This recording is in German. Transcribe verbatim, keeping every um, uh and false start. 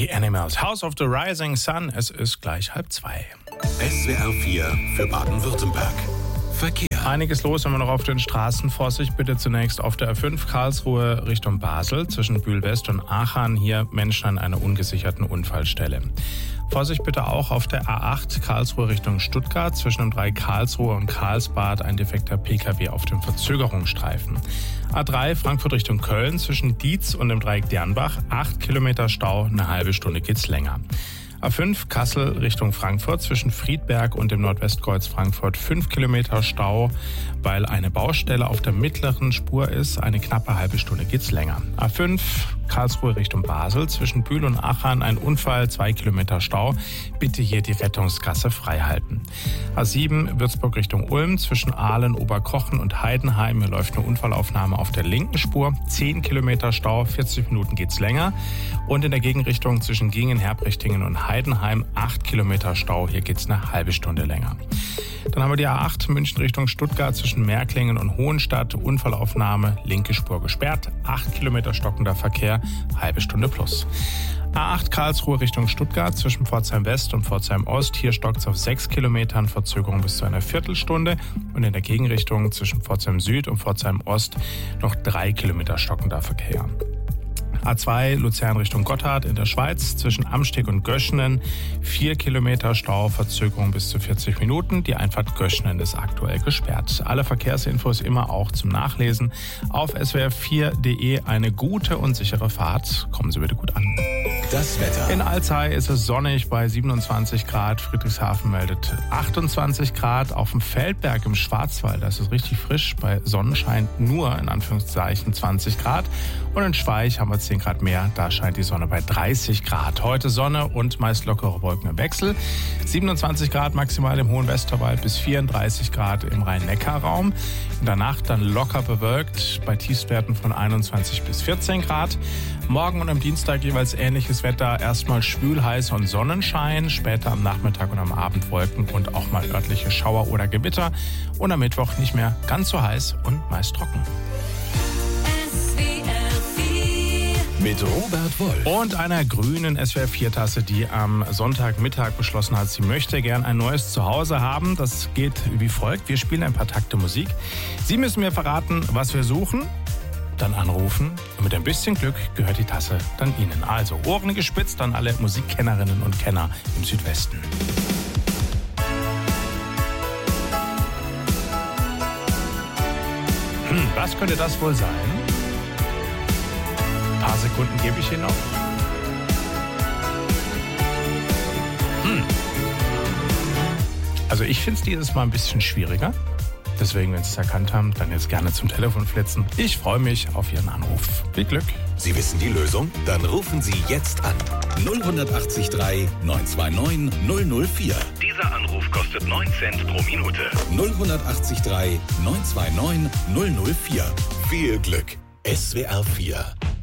The Animals, House of the Rising Sun. Es ist gleich halb zwei. S W R vier für Baden-Württemberg. Verkehr. Einiges los haben wir noch auf den Straßen. Vorsicht bitte zunächst auf der A fünf Karlsruhe Richtung Basel zwischen Bühl-West und Aachen. Hier Menschen an einer ungesicherten Unfallstelle. Vorsicht bitte auch auf der A acht Karlsruhe Richtung Stuttgart zwischen dem Dreieck Karlsruhe und Karlsbad ein defekter P K W auf dem Verzögerungsstreifen. A drei Frankfurt Richtung Köln zwischen Dietz und dem Dreieck Dernbach acht Kilometer Stau, eine halbe Stunde geht's länger. A fünf Kassel Richtung Frankfurt zwischen Friedberg und dem Nordwestkreuz Frankfurt fünf Kilometer Stau, weil eine Baustelle auf der mittleren Spur ist. Eine knappe halbe Stunde geht's länger. A fünf Karlsruhe Richtung Basel zwischen Bühl und Aachen ein Unfall, zwei Kilometer Stau. Bitte hier die Rettungsgasse freihalten. A sieben Würzburg Richtung Ulm zwischen Aalen, Oberkochen und Heidenheim. Hier läuft eine Unfallaufnahme auf der linken Spur. zehn Kilometer Stau, vierzig Minuten geht's länger. Und in der Gegenrichtung zwischen Gingen, Herbrichtingen und Heidenheim acht Kilometer Stau. Hier geht's eine halbe Stunde länger. Dann haben wir die A acht München Richtung Stuttgart zwischen Märklingen und Hohenstadt. Unfallaufnahme, linke Spur gesperrt. acht Kilometer stockender Verkehr, halbe Stunde plus. A acht Karlsruhe Richtung Stuttgart zwischen Pforzheim West und Pforzheim Ost. Hier stockt's auf sechs Kilometern, Verzögerung bis zu einer Viertelstunde. Und in der Gegenrichtung zwischen Pforzheim Süd und Pforzheim Ost noch drei Kilometer stockender Verkehr. A zwei Luzern Richtung Gotthard in der Schweiz zwischen Amsteg und Göschenen. vier Kilometer Stau, Verzögerung bis zu vierzig Minuten. Die Einfahrt Göschenen ist aktuell gesperrt. Alle Verkehrsinfos immer auch zum Nachlesen auf s w r vier punkt d e. Eine gute und sichere Fahrt. Kommen Sie bitte gut an. Das Wetter. In Alzey ist es sonnig bei siebenundzwanzig Grad. Friedrichshafen meldet achtundzwanzig Grad. Auf dem Feldberg im Schwarzwald, das ist richtig frisch, bei Sonnenschein nur in Anführungszeichen zwanzig Grad. Und in Schweich haben wir zehn Grad mehr, da scheint die Sonne bei dreißig Grad. Heute Sonne und meist lockere Wolken im Wechsel. siebenundzwanzig Grad maximal im Hohen Westerwald bis vierunddreißig Grad im Rhein-Neckar-Raum. In der Nacht dann locker bewölkt bei Tiefstwerten von einundzwanzig bis vierzehn Grad. Morgen und am Dienstag jeweils ähnliches Wetter. Erstmal schwül, heiß und Sonnenschein. Später am Nachmittag und am Abend Wolken und auch mal örtliche Schauer oder Gewitter. Und am Mittwoch nicht mehr ganz so heiß und meist trocken. Mit Robert Wolf. Und einer grünen S W R vier Tasse, die am Sonntagmittag beschlossen hat, sie möchte gern ein neues Zuhause haben. Das geht wie folgt. Wir spielen ein paar Takte Musik. Sie müssen mir verraten, was wir suchen. Dann anrufen. Und mit ein bisschen Glück gehört die Tasse dann Ihnen. Also Ohren gespitzt an alle Musikkennerinnen und Kenner im Südwesten. Hm, was könnte das wohl sein? Ein paar Sekunden gebe ich Ihnen noch. Hm. Also ich finde es dieses Mal ein bisschen schwieriger. Deswegen, wenn Sie es erkannt haben, dann jetzt gerne zum Telefon flitzen. Ich freue mich auf Ihren Anruf. Viel Glück. Sie wissen die Lösung? Dann rufen Sie jetzt an. null acht drei neun zwei neun null null vier. Dieser Anruf kostet neun Cent pro Minute. null acht drei neun zwei neun null null vier. Viel Glück. S W R vier.